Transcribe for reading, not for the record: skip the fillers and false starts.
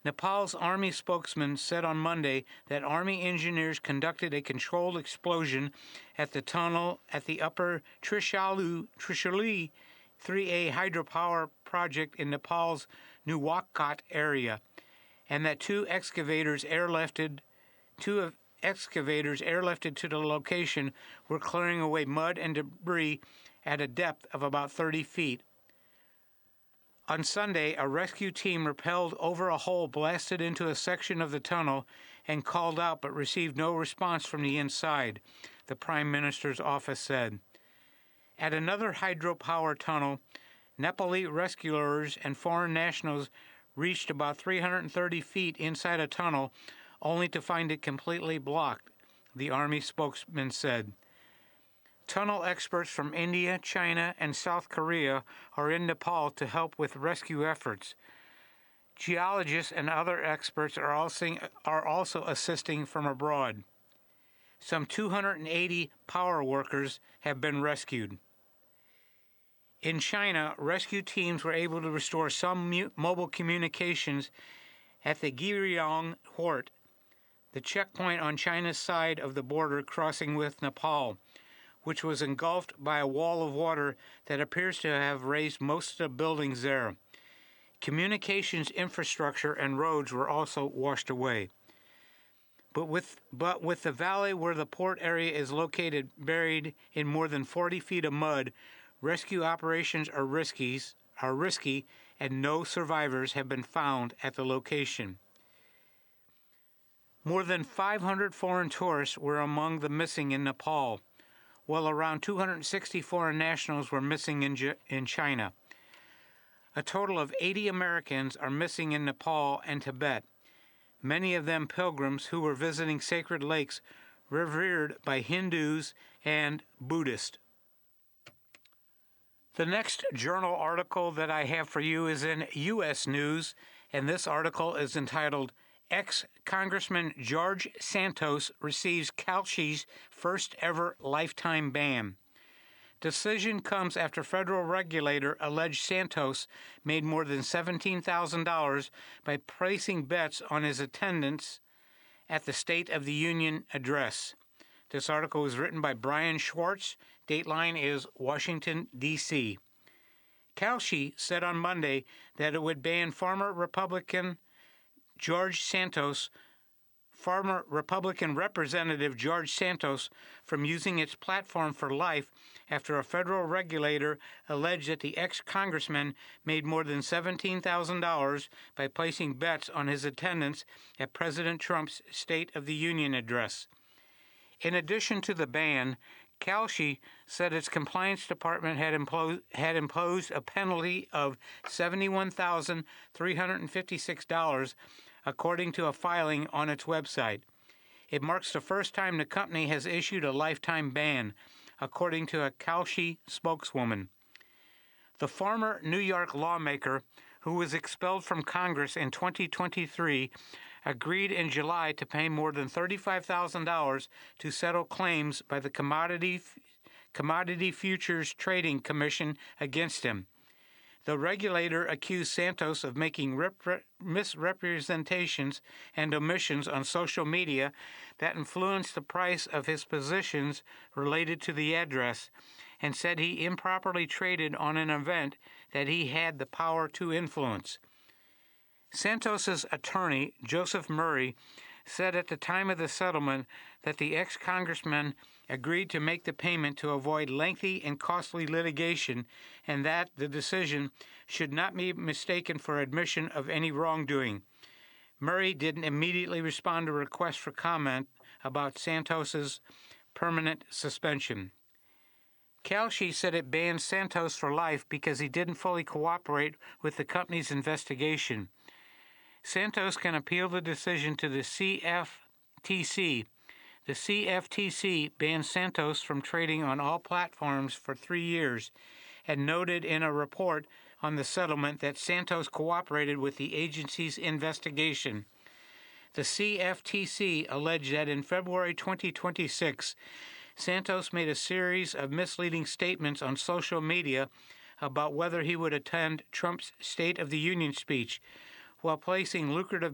Nepal's Army spokesman said on Monday that Army engineers conducted a controlled explosion at the tunnel at the upper Trishuli 3A hydropower project in Nepal's Nuwakot area, and that two excavators airlifted to the location were clearing away mud and debris at a depth of about 30 feet. On Sunday, a rescue team rappelled over a hole blasted into a section of the tunnel and called out but received no response from the inside, the Prime Minister's office said. At another hydropower tunnel, Nepali rescuers and foreign nationals reached about 330 feet inside a tunnel, only to find it completely blocked, the Army spokesman said. Tunnel experts from India, China, and South Korea are in Nepal to help with rescue efforts. Geologists and other experts are also assisting from abroad. Some 280 power workers have been rescued. In China, rescue teams were able to restore some mobile communications at the Giryong Port, the checkpoint on China's side of the border crossing with Nepal, which was engulfed by a wall of water that appears to have raised most of the buildings there. Communications infrastructure and roads were also washed away. But with the valley where the port area is located buried in more than 40 feet of mud, rescue operations are risky, and no survivors have been found at the location. More than 500 foreign tourists were among the missing in Nepal, while around 260 foreign nationals were missing in China. A total of 80 Americans are missing in Nepal and Tibet, many of them pilgrims who were visiting sacred lakes revered by Hindus and Buddhists. The next journal article that I have for you is in U.S. News, and this article is entitled, Ex-Congressman George Santos receives Kalshi's first ever lifetime ban. Decision comes after federal regulator alleged Santos made more than $17,000 by placing bets on his attendance at the State of the Union address. This article was written by Brian Schwartz. Dateline is Washington, D.C. Kalshi said on Monday that it would ban former Republican Representative George Santos from using its platform for life after a federal regulator alleged that the ex-congressman made more than $17,000 by placing bets on his attendance at President Trump's State of the Union address. In addition to the ban, Kalshi said its compliance department had imposed a penalty of $71,356, according to a filing on its website. It marks the first time the company has issued a lifetime ban, according to a Kalshi spokeswoman. The former New York lawmaker, who was expelled from Congress in 2023, agreed in July to pay more than $35,000 to settle claims by the Commodity Futures Trading Commission against him. The regulator accused Santos of making misrepresentations and omissions on social media that influenced the price of his positions related to the address, and said he improperly traded on an event that he had the power to influence. Santos's attorney, Joseph Murray, said at the time of the settlement that the ex-congressman agreed to make the payment to avoid lengthy and costly litigation, and that the decision should not be mistaken for admission of any wrongdoing. Murray didn't immediately respond to requests for comment about Santos's permanent suspension. Kalshi said it banned Santos for life because he didn't fully cooperate with the company's investigation. Santos can appeal the decision to the CFTC. The CFTC banned Santos from trading on all platforms for 3 years and noted in a report on the settlement that Santos cooperated with the agency's investigation. The CFTC alleged that in February 2026, Santos made a series of misleading statements on social media about whether he would attend Trump's State of the Union speech, while placing lucrative